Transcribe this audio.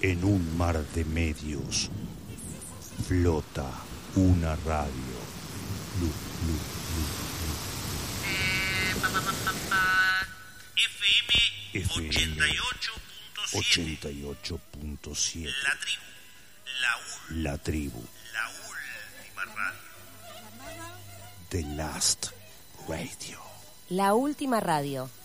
En un mar de medios flota una radio. FM 88.7. La tribu. La tribu. La última radio. The Last Radio. La última radio.